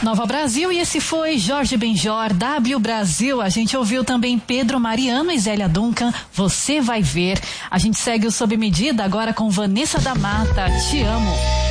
Nova Brasil, e esse foi Jorge Benjor, W Brasil. A gente ouviu também Pedro Mariano e Zélia Duncan, Você Vai Ver. A gente segue o Sob Medida agora com Vanessa da Mata, Te Amo.